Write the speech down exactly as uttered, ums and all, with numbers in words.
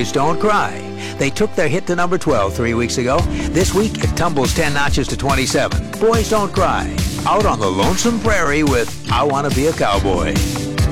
Boys Don't Cry. They took their hit to number twelve three weeks ago. This week, it tumbles ten notches to twenty-seven. Boys Don't Cry, out on the lonesome prairie with I Wanna Be a Cowboy.